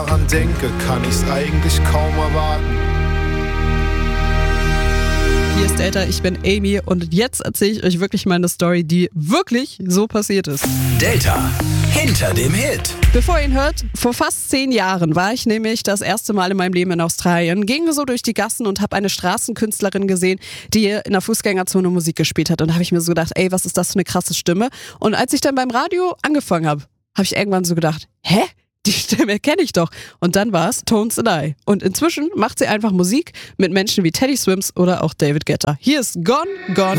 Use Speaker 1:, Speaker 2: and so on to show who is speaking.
Speaker 1: daran denke, kann ich's eigentlich kaum erwarten.
Speaker 2: Hier ist Delta, ich bin Amy und jetzt erzähle ich euch wirklich mal eine Story, die wirklich so passiert ist.
Speaker 3: Delta, hinter dem Hit.
Speaker 2: Bevor ihr ihn hört, vor fast 10 Jahren war ich nämlich das erste Mal in meinem Leben in Australien, ging so durch die Gassen und habe eine Straßenkünstlerin gesehen, die in der Fußgängerzone Musik gespielt hat. Und da habe ich mir so gedacht, ey, was ist das für eine krasse Stimme? Und als ich dann beim Radio angefangen habe, habe ich irgendwann so gedacht, hä? Die Stimme kenne ich doch. Und dann war es Tones and I. Und inzwischen macht sie einfach Musik mit Menschen wie Teddy Swims oder auch David Guetta. Hier ist Gone, Gone,